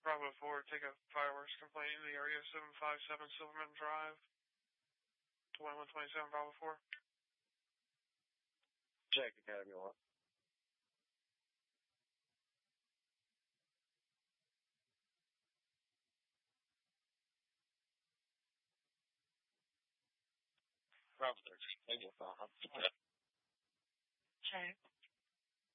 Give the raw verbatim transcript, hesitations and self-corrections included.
Bravo four, take a fireworks complaint in the area, seven five seven Silverman Drive, twenty-one twenty-seven Bravo four. Check Academy one. Bravo thirteen, thank you. Check.